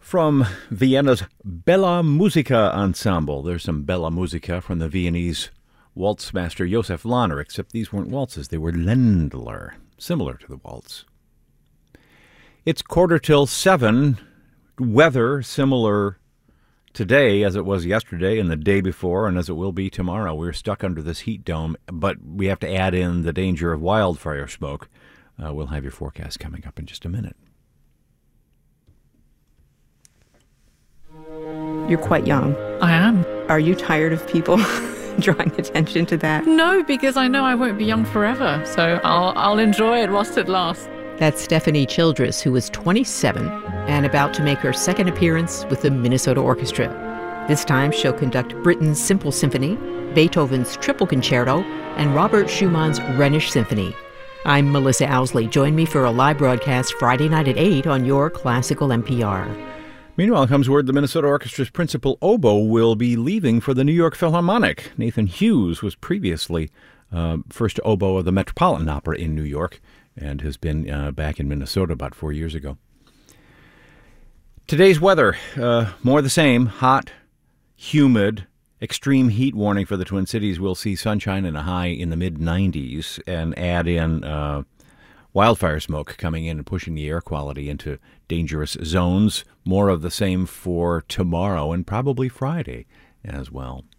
From Vienna's Bella Musica Ensemble. There's some Bella Musica from the Viennese waltz master Josef Lahner, except these weren't waltzes, they were Ländler, similar to the waltz. It's 7:15. Weather similar today as it was yesterday and the day before and as it will be tomorrow. We're stuck under this heat dome, but we have to add in the danger of wildfire smoke. We'll have your forecast coming up in just a minute. You're quite young. I am. Are you tired of people drawing attention to that? No, because I know I won't be young forever, so I'll enjoy it whilst it lasts. That's Stephanie Childress, who is 27 and about to make her second appearance with the Minnesota Orchestra. This time she'll conduct Britten's Simple Symphony, Beethoven's Triple Concerto, and Robert Schumann's Rhenish Symphony. I'm Melissa Owsley. Join me for a live broadcast Friday night at 8 on your Classical NPR. Meanwhile, comes word the Minnesota Orchestra's principal oboe will be leaving for the New York Philharmonic. Nathan Hughes was previously first oboe of the Metropolitan Opera in New York and has been back in Minnesota about 4 years ago. Today's weather, more the same, hot, humid, extreme heat warning for the Twin Cities. We'll see sunshine and a high in the mid-90s and add in wildfire smoke coming in and pushing the air quality into dangerous zones. More of the same for tomorrow and probably Friday as well.